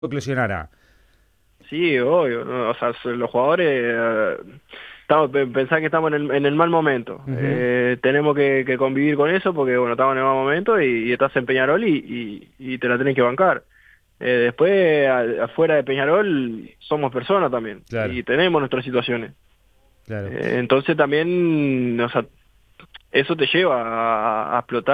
eclosionara. Sí, obvio, ¿no? O sea, los jugadores, pensá que estamos en el mal momento. Ujú. Tenemos que convivir con eso porque, bueno, estamos en el mal momento y estás en Peñarol y te la tenés que bancar. Después, afuera de Peñarol, somos personas también Claro, y tenemos nuestras situaciones. claro. Entonces también, o sea, eso te lleva a explotar.